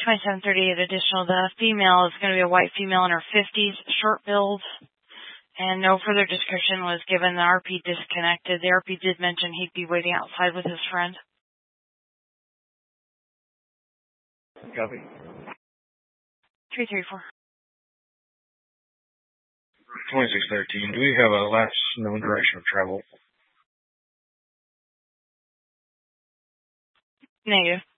2738 additional. The female is going to be a white female in her 50s, short build, and no further description was given. The RP disconnected. The RP did mention he'd be waiting outside with his friend. Copy. 334. 2613, do we have a last known direction of travel? Negative.